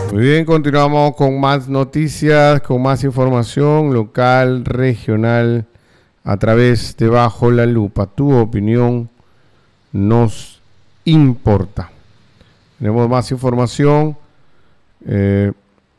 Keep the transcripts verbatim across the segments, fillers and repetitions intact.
Muy bien, continuamos con más noticias, con más información local, regional, a través de Bajo la Lupa. Tu opinión nos importa. Tenemos más información. Eh,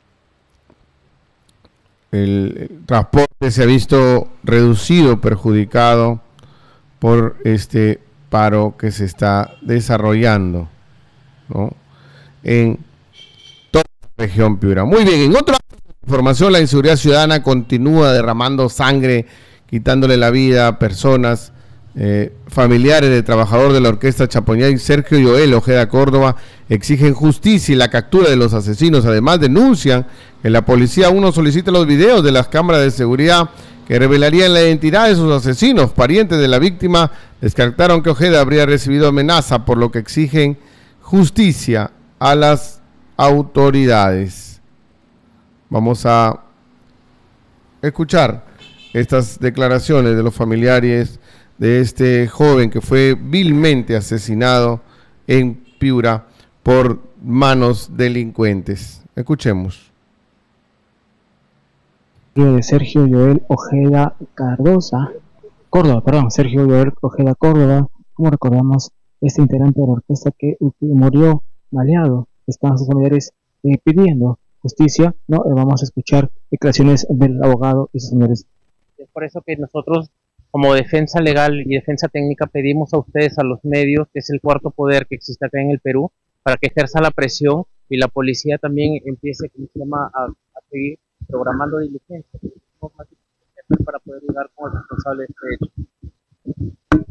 el, el transporte se ha visto reducido, perjudicado por este paro que se está desarrollando, ¿no?, en toda la región Piura. Muy bien, en otra información, la inseguridad ciudadana continúa derramando sangre, quitándole la vida a personas. Eh, familiares del trabajador de la orquesta Chapoñay, Sergio Joel Ojeda Córdoba, exigen justicia y la captura de los asesinos. Además, denuncian que la policía aún no solicita los videos de las cámaras de seguridad que revelarían la identidad de sus asesinos. Parientes de la víctima descartaron que Ojeda habría recibido amenaza, por lo que exigen justicia a las autoridades. Vamos a escuchar estas declaraciones de los familiares de este joven que fue vilmente asesinado en Piura por manos delincuentes. Escuchemos. De Sergio Joel Ojeda Cardosa, Córdoba, perdón, Sergio Joel Ojeda Córdoba, como recordamos, este integrante de la orquesta que murió baleado. Están sus familiares eh, pidiendo justicia, ¿no? Eh, vamos a escuchar declaraciones del abogado y sus familiares. Es por eso que nosotros, como defensa legal y defensa técnica, pedimos a ustedes, a los medios, que es el cuarto poder que existe acá en el Perú, para que ejerza la presión y la policía también empiece, como se llama, a, a seguir programando diligencias para poder llegar con el responsable de este hecho.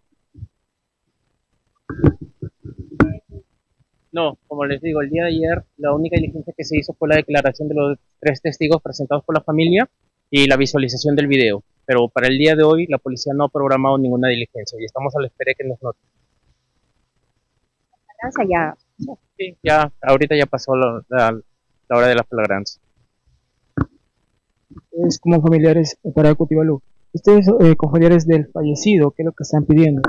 No, como les digo, el día de ayer la única diligencia que se hizo fue la declaración de los tres testigos presentados por la familia y la visualización del video. Pero para el día de hoy la policía no ha programado ninguna diligencia y estamos a la espera de que nos noten. Ya. Sí, ya, ahorita ya pasó la, la, la hora de la flagrancia. Es como familiares para Cutibalú. Ustedes, eh, como familiares del fallecido, ¿qué es lo que están pidiendo?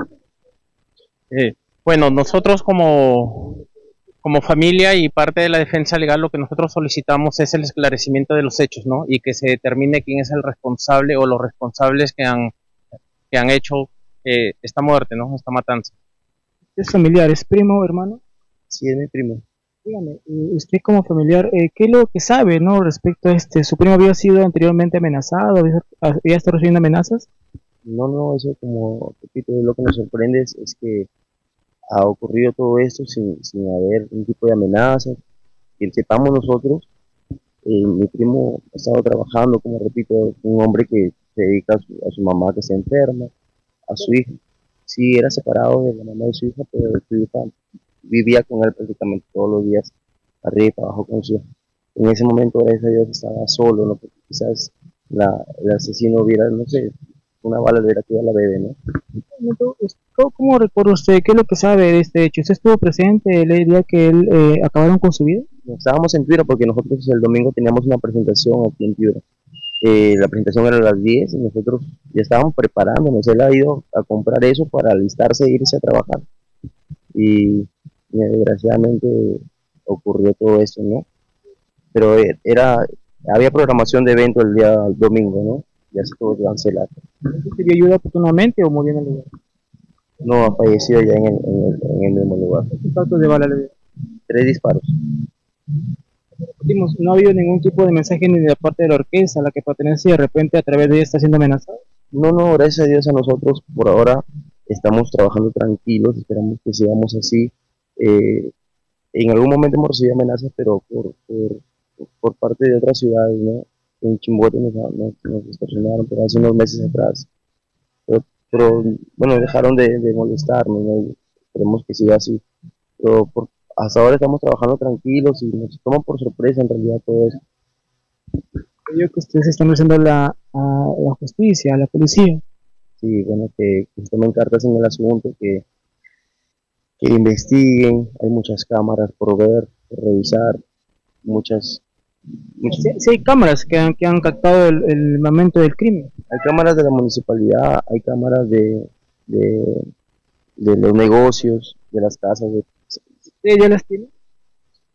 Eh, bueno, nosotros como, como familia y parte de la defensa legal, lo que nosotros solicitamos es el esclarecimiento de los hechos, ¿no? Y que se determine quién es el responsable o los responsables que han, que han hecho eh, esta muerte, ¿no? Esta matanza. ¿Es familiar, es primo, hermano? Sí, es mi primo. Dígame, usted como familiar, eh, ¿qué es lo que sabe, no, respecto a este? ¿Su primo había sido anteriormente amenazado? ¿Había, había estado recibiendo amenazas? No, no, eso como repito, lo que nos sorprende es, es que ha ocurrido todo esto sin, sin haber un tipo de amenazas. Que sepamos nosotros, eh, mi primo ha estado trabajando, como repito, un hombre que se dedica a su, a su mamá que se enferma, a su hija. Sí, era separado de la mamá de su hija, pero su hija vivía con él prácticamente todos los días, arriba y abajo con su hija. En ese momento, gracias a Dios, estaba solo, ¿no? Porque quizás la, el asesino hubiera, no sé, una bala hubiera tirado a la bebé, ¿no? ¿Cómo, ¿Cómo recuerda usted? ¿Qué es lo que sabe de este hecho? ¿Usted estuvo presente el día que él eh, acabaron con su vida? Estábamos en Piura porque nosotros el domingo teníamos una presentación aquí en Piura. Eh, la presentación era a las diez y nosotros ya estábamos preparándonos. Él ha ido a comprar eso para alistarse e irse a trabajar. Y, y desgraciadamente ocurrió todo eso, ¿no? Pero era, había programación de evento el día domingo, ¿no? Ya se tuvo que cancelar. ¿Se dio ayuda oportunamente o murió en el lugar? No, ha fallecido ya en el, en el, en el mismo lugar. ¿Cuántos impactos de bala le dio? Tres disparos. Repetimos, no ha habido ningún tipo de mensaje ni de la parte de la orquesta a la que pertenece y de repente a través de ella está siendo amenazada. No, no, gracias a Dios a nosotros por ahora estamos trabajando tranquilos, esperamos que sigamos así. Eh, en algún momento hemos recibido amenazas, pero por, por, por parte de otras ciudades, ¿no? En Chimbote nos, nos, nos extorsionaron, pero hace unos meses atrás. Pero, pero bueno, dejaron de, de molestarnos, ¿no? Y esperemos que siga así. Pero por, hasta ahora estamos trabajando tranquilos y nos toman por sorpresa en realidad todo eso. Yo que ustedes están haciendo la, a la justicia, a la policía. Sí, bueno, que, que tomen cartas en el asunto, que, que investiguen. Hay muchas cámaras por ver, por revisar, muchas... muchas... Sí, sí hay cámaras que han, que han captado el, el momento del crimen. Hay cámaras de la municipalidad, hay cámaras de, de, de los negocios, de las casas. De... ¿Usted ya las tiene?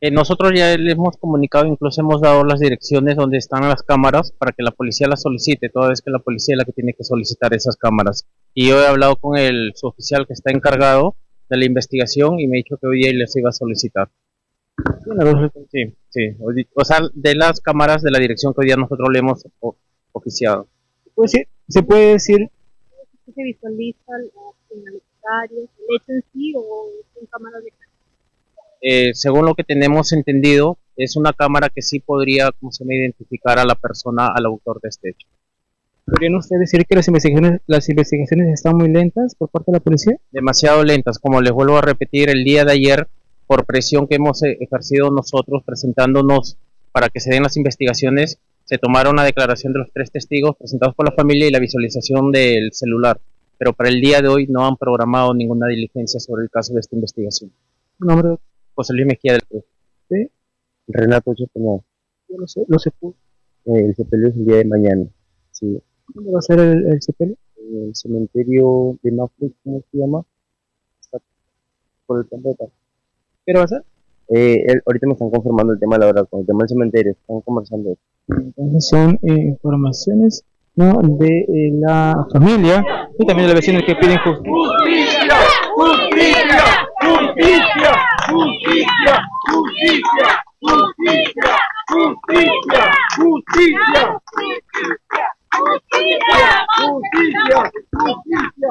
Eh, nosotros ya le hemos comunicado, incluso hemos dado las direcciones donde están las cámaras para que la policía las solicite, toda vez que la policía es la que tiene que solicitar esas cámaras. Y yo he hablado con el suboficial que está encargado de la investigación y me ha dicho que hoy día les iba a solicitar. Sí, sí. O sea, de las cámaras de la dirección que hoy día nosotros le hemos oficiado. Pues sí, se puede decir. ¿Se visualiza en el hecho en sí o en cámaras de Eh, según lo que tenemos entendido, es una cámara que sí podría, como se me identificar a la persona, al autor de este hecho. ¿Podrían ustedes decir que las investigaciones, las investigaciones están muy lentas por parte de la policía? Demasiado lentas, como les vuelvo a repetir, el día de ayer, por presión que hemos ejercido nosotros presentándonos para que se den las investigaciones, se tomaron la declaración de los tres testigos presentados por la familia y la visualización del celular, pero para el día de hoy no han programado ninguna diligencia sobre el caso de esta investigación. ¿Nombre? José Luis Mejía del Cruz. ¿Sí? Renato Chaponal. Yo no sé, lo sepulcro. Eh, el sepelio es el día de mañana. Sí. ¿Dónde va a ser el, el sepelio? En el cementerio de Mafre, ¿cómo se llama? Está por el campo de paz. ¿Qué hora va a ser? Eh, él, ahorita me están confirmando el tema de la hora, con el tema del cementerio, están conversando. Entonces son eh, informaciones, ¿no?, de eh, la familia y también de los vecinos que piden justicia. ¡Justicia! ¡Justicia! ¡Justicia! ¡Justicia! ¡Justicia! ¡Justicia! ¡Justicia! ¡Justicia! ¡Justicia! ¡Justicia!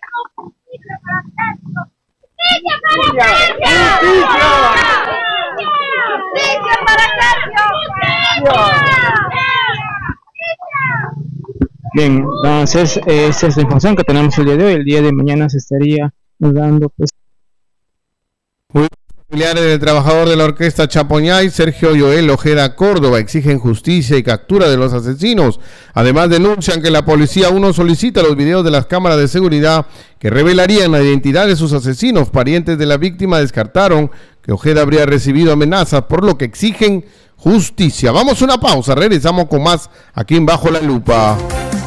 Bien, entonces eh, esa es la información que tenemos el día de hoy. El día de mañana se estaría dando pues. Familiares del trabajador de la orquesta Chapoñay, Sergio Joel Ojeda Córdoba, exigen justicia y captura de los asesinos. Además denuncian que la policía aún no solicita los videos de las cámaras de seguridad que revelarían la identidad de sus asesinos. Parientes de la víctima descartaron que Ojeda habría recibido amenazas, por lo que exigen justicia. Vamos a una pausa, regresamos con más aquí en Bajo la Lupa.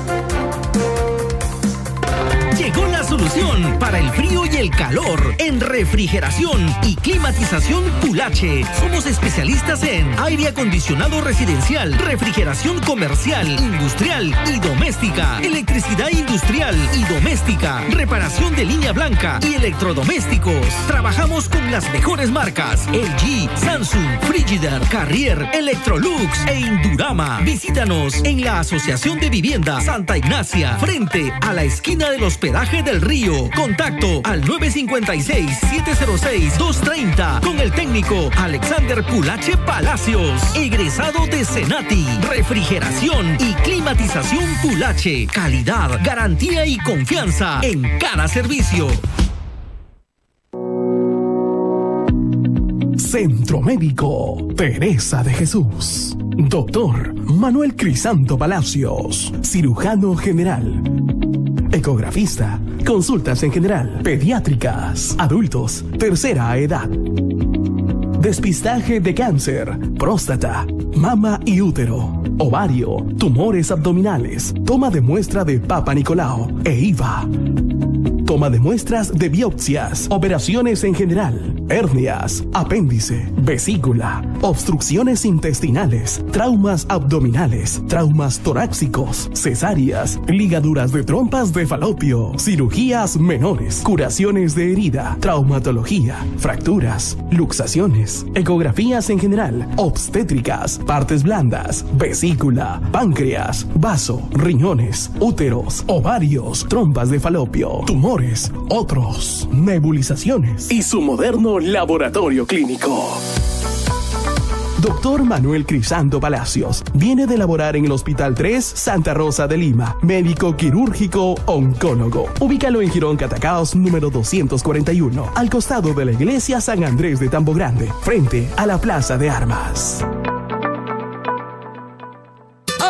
Llegó la solución para el frío y el calor en refrigeración y climatización Pulache. Somos especialistas en aire acondicionado residencial, refrigeración comercial, industrial y doméstica, electricidad industrial y doméstica, reparación de línea blanca y electrodomésticos. Trabajamos con las mejores marcas: L G, Samsung, Frigidaire, Carrier, Electrolux e Indurama. Visítanos en la Asociación de Vivienda Santa Ignacia, frente a la esquina del hospedaje del Río. Contacto al nueve cinco seis, siete cero seis, dos tres cero con el técnico Alexander Pulache Palacios, egresado de Senati. Refrigeración y climatización Pulache. Calidad, garantía y confianza en cada servicio. Centro Médico Teresa de Jesús. Doctor Manuel Crisanto Palacios, cirujano general, ecografista, consultas en general, pediátricas, adultos, tercera edad, despistaje de cáncer, próstata, mama y útero, ovario, tumores abdominales, toma de muestra de Papa Nicolau e I V A, toma de muestras de biopsias, operaciones en general, hernias, apéndice, vesícula, obstrucciones intestinales, traumas abdominales, traumas torácicos, cesáreas, ligaduras de trompas de falopio, cirugías menores, curaciones de herida, traumatología, fracturas, luxaciones, ecografías en general, obstétricas, partes blandas, vesícula, páncreas, vaso, riñones, úteros, ovarios, trompas de falopio, tumores, otros, nebulizaciones y su moderno laboratorio clínico. Doctor Manuel Crisanto Palacios viene de laborar en el Hospital tres Santa Rosa de Lima, médico quirúrgico oncólogo. Ubícalo en Girón Catacaos número doscientos cuarenta y uno, al costado de la iglesia San Andrés de Tambo Grande, frente a la Plaza de Armas.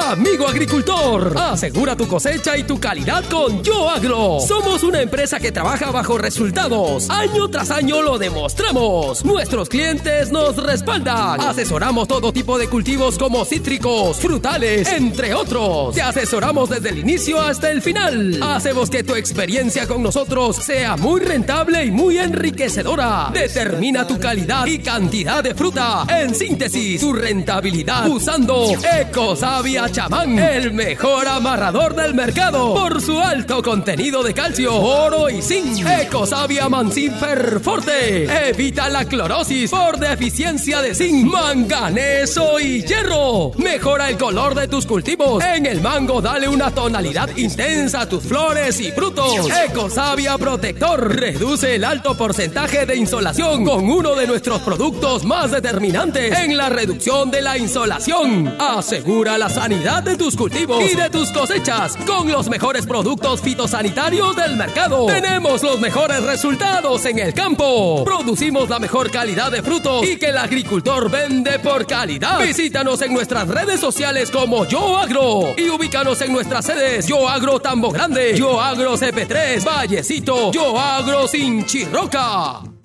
Amigo agricultor, asegura tu cosecha y tu calidad con Yo Agro. Somos una empresa que trabaja bajo resultados. Año tras año lo demostramos. Nuestros clientes nos respaldan. Asesoramos todo tipo de cultivos como cítricos, frutales, entre otros. Te asesoramos desde el inicio hasta el final. Hacemos que tu experiencia con nosotros sea muy rentable y muy enriquecedora. Determina tu calidad y cantidad de fruta. En síntesis, tu rentabilidad usando Ecosavia Chamán, el mejor amarrador del mercado por su alto contenido de calcio, oro y zinc. Ecosavia Mansimper Forte evita la clorosis por deficiencia de zinc, manganeso y hierro. Mejora el color de tus cultivos. En el mango dale una tonalidad intensa a tus flores y frutos. Ecosavia Protector reduce el alto porcentaje de insolación con uno de nuestros productos más determinantes en la reducción de la insolación. Asegura la sanidad de tus cultivos y de tus cosechas con los mejores productos fitosanitarios del mercado. Tenemos los mejores resultados en el campo. Producimos la mejor calidad de frutos y que el agricultor vende por calidad. Visítanos en nuestras redes sociales como Yo Agro y ubícanos en nuestras sedes Yo Agro Tambo Grande, Yo Agro C P tres, Vallecito, Yo Agro Sinchirroca.